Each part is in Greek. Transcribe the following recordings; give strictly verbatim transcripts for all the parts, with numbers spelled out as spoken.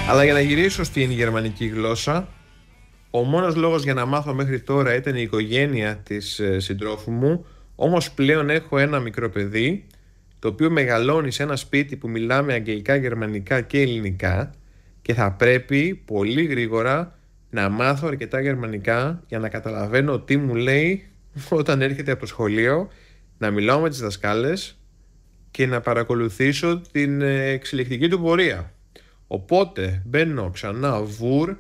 Αλλά για να γυρίσω στην γερμανική γλώσσα, ο μόνος λόγος για να μάθω μέχρι τώρα ήταν η οικογένεια της ε, συντρόφου μου. Όμως πλέον έχω ένα μικρό παιδί, το οποίο μεγαλώνει σε ένα σπίτι που μιλάμε αγγλικά, γερμανικά και ελληνικά, και θα πρέπει πολύ γρήγορα να μάθω αρκετά γερμανικά για να καταλαβαίνω τι μου λέει όταν έρχεται από το σχολείο, να μιλάω με τις δασκάλες και να παρακολουθήσω την εξελικτική του πορεία. Οπότε μπαίνω ξανά βουρ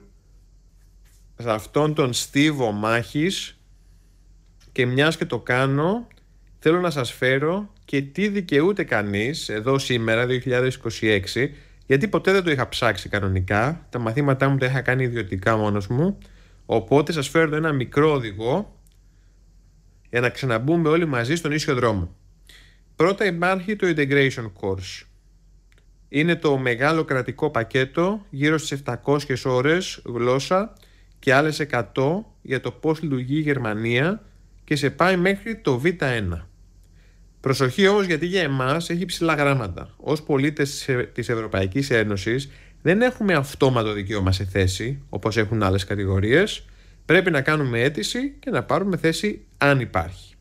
σε αυτόν τον στίβο μάχης, και μιας και το κάνω, θέλω να σας φέρω και τι δικαιούται κανείς εδώ σήμερα δύο χιλιάδες είκοσι έξι, γιατί ποτέ δεν το είχα ψάξει κανονικά, τα μαθήματά μου τα είχα κάνει ιδιωτικά μόνος μου. Οπότε σας φέρω ένα μικρό οδηγό για να ξαναμπούμε όλοι μαζί στον ίσιο δρόμο. Πρώτα υπάρχει το Integration Course. Είναι το μεγάλο κρατικό πακέτο, γύρω στις επτακόσιες ώρες γλώσσα και άλλες εκατό για το πώς λειτουργεί η Γερμανία, και σε πάει μέχρι το βι ένα. Προσοχή όμως, γιατί για εμάς έχει ψηλά γράμματα. Ως πολίτες της Ευρωπαϊκής Ένωσης δεν έχουμε αυτόματο δικαίωμα σε θέση, όπως έχουν άλλες κατηγορίες. Πρέπει να κάνουμε αίτηση και να πάρουμε θέση αν υπάρχει.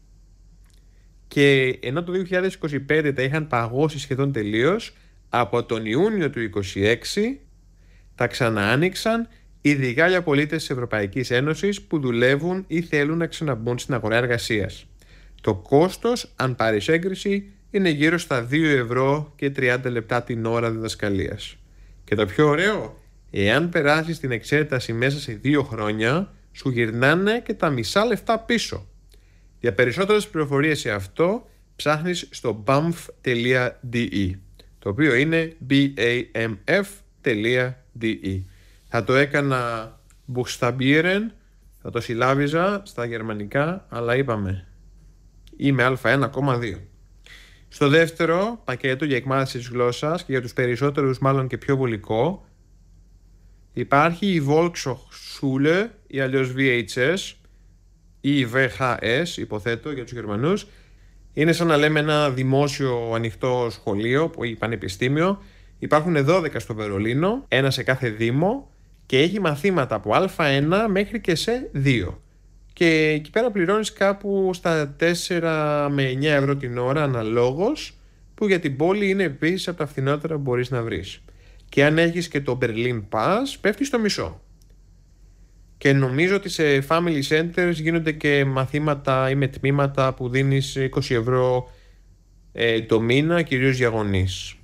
Και ενώ το δύο χιλιάδες είκοσι πέντε τα είχαν παγώσει σχεδόν τελείως, από τον Ιούνιο του είκοσι έξι τα ξαναάνοιξαν, ειδικά για πολίτες της Ευρωπαϊκής Ένωσης που δουλεύουν ή θέλουν να ξαναμπούν στην αγορά εργασίας. Το κόστος, αν πάρεις έγκριση, είναι γύρω στα δύο ευρώ και τριάντα λεπτά την ώρα διδασκαλίας. Και το πιο ωραίο, εάν περάσεις την εξέταση μέσα σε δύο χρόνια, σου γυρνάνε και τα μισά λεφτά πίσω. Για περισσότερες πληροφορίες σε αυτό, ψάχνεις στο μπαμφ τελεία ντι, το οποίο είναι μπαμφ τελεία ντι. Θα το έκανα buchstabieren, θα το συλλάβιζα στα γερμανικά, αλλά είπαμε, είμαι α ένα κόμμα δύο. Στο δεύτερο πακέτο για εκμάθηση της γλώσσας, και για τους περισσότερους μάλλον και πιο βολικό, υπάρχει η Volkshochschule ή αλλιώς βι έιτς ες ή βι έιτς ες, υποθέτω για τους Γερμανούς. Είναι σαν να λέμε ένα δημόσιο ανοιχτό σχολείο ή πανεπιστήμιο. Υπάρχουν δώδεκα στο Βερολίνο, ένα σε κάθε δήμο, και έχει μαθήματα από α ένα μέχρι και σε δύο. Και εκεί πέρα πληρώνεις κάπου στα τέσσερα με εννιά ευρώ την ώρα αναλόγως, που για την πόλη είναι επίσης από τα φθηνότερα που μπορείς να βρεις. Και αν έχεις και το Berlin Pass, πέφτει στο μισό. Και νομίζω ότι σε family centers γίνονται και μαθήματα ή με τμήματα που δίνεις είκοσι ευρώ ε, το μήνα, κυρίως για γονείς.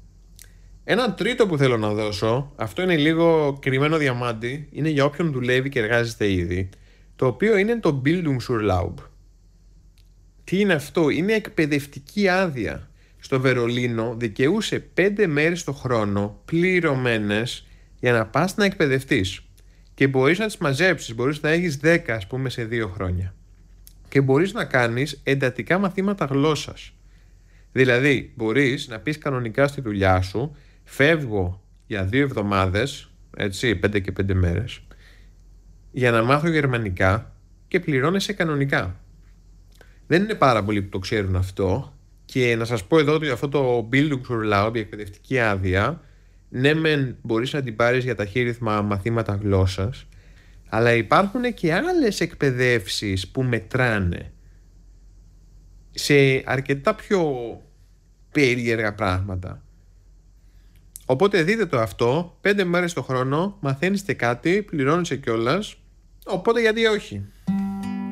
Ένα τρίτο που θέλω να δώσω, αυτό είναι λίγο κρυμμένο διαμάντι, είναι για όποιον δουλεύει και εργάζεται ήδη, το οποίο είναι το Bildungsurlaub. Τι είναι αυτό? Είναι εκπαιδευτική άδεια. Στο Βερολίνο δικαιούσε πέντε μέρες το χρόνο πληρωμένες για να πας να εκπαιδευτείς. Και μπορείς να τις μαζέψεις, μπορείς να έχεις δέκα ας πούμε σε δύο χρόνια. Και μπορείς να κάνεις εντατικά μαθήματα γλώσσας. Δηλαδή μπορείς να πεις κανονικά στη δουλειά σου, φεύγω για δύο εβδομάδες, έτσι, πέντε και πέντε μέρες, για να μάθω γερμανικά, και πληρώνεσαι κανονικά. Δεν είναι πάρα πολλοί που το ξέρουν αυτό, και να σας πω εδώ ότι αυτό το Bildungsurlaub, η εκπαιδευτική άδεια, ναι μεν μπορείς να την πάρεις για ταχύρυθμα μαθήματα γλώσσας, αλλά υπάρχουν και άλλες εκπαιδεύσεις που μετράνε σε αρκετά πιο περίεργα πράγματα. Οπότε δείτε το αυτό, πέντε μέρες το χρόνο, μαθαίνεις κάτι, πληρώνεσαι κιόλας, οπότε γιατί όχι.